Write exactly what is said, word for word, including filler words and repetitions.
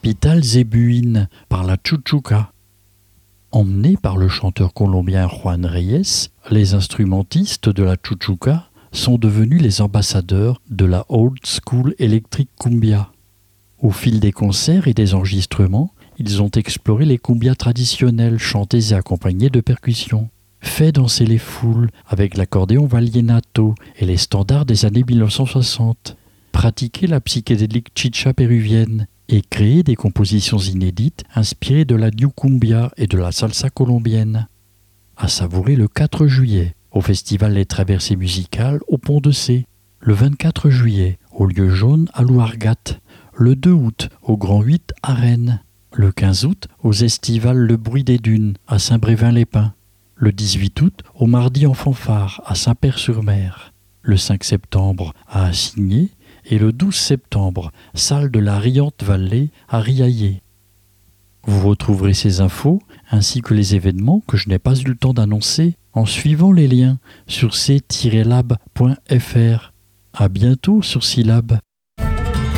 capitale zébúine par la Chuchuca. Emmenés par le chanteur colombien Juan Reyes, les instrumentistes de la Chuchuca sont devenus les ambassadeurs de la Old School Electric Cumbia. Au fil des concerts et des enregistrements, ils ont exploré les cumbias traditionnelles chantées et accompagnées de percussions, fait danser les foules avec l'accordéon vallenato et les standards des années mille neuf cent soixante, pratiqué la psychédélique chicha péruvienne et créé des compositions inédites inspirées de la new cumbia et de la salsa colombienne. À savourer le quatre juillet au festival Les Traversées musicales au Pont de C, le vingt-quatre juillet au Lieu jaune à Louargat, le deux août au Grand huit à Rennes, le quinze août aux Estivales Le Bruit des Dunes à Saint-Brévin-les-Pins, le dix-huit août au Mardi en fanfare à Saint-Père-sur-Mer, le cinq septembre à Assigné et le douze septembre, salle de la Riante Vallée à Riaillé. Vous retrouverez ces infos ainsi que les événements que je n'ai pas eu le temps d'annoncer en suivant les liens sur c tiret lab point f r. À bientôt sur Syllab.